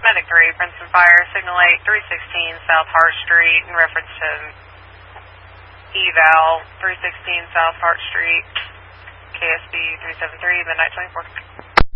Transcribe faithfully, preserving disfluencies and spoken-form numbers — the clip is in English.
Medic three, Princeton Fire, Signal eight, three sixteen South Hart Street, in reference to eval, three sixteen South Hart Street, K S B three seven three, midnight twenty-four.